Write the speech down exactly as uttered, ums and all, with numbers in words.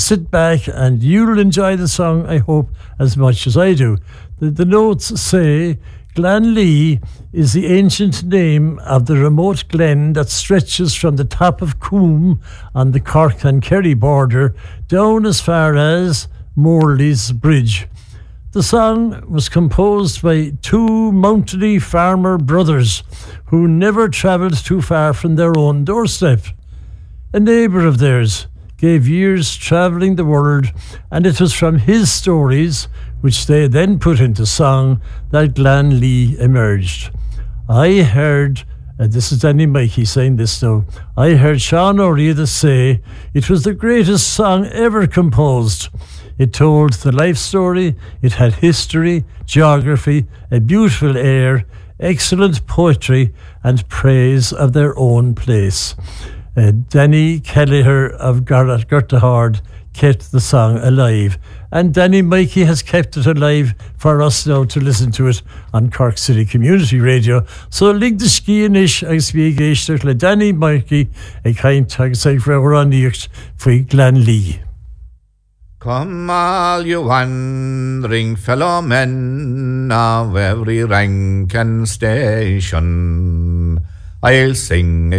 sit back and you'll enjoy the song, I hope, as much as I do. The, the notes say, Glanlee is the ancient name of the remote glen that stretches from the top of Coombe on the Cork and Kerry border down as far as Morley's Bridge. The song was composed by two mountainy farmer brothers who never travelled too far from their own doorstep. A neighbour of theirs gave years travelling the world, and it was from his stories, which they then put into song, that Glanlee emerged. I heard, and this is Danny Mikey saying this now, I heard Sean O'Reilly say it was the greatest song ever composed. It told the life story, it had history, geography, a beautiful air, excellent poetry, and praise of their own place. Uh, Danny Kelleher of Gurtahard kept the song alive, and Danny Mikey has kept it alive for us now to listen to it on Cork City Community Radio. So lig de skianish agus spiegéisteach le Danny Mikey ag caint agus ag freoraníocht faoi Glanlee. Come all you wandering fellow men of every rank and station, I'll sing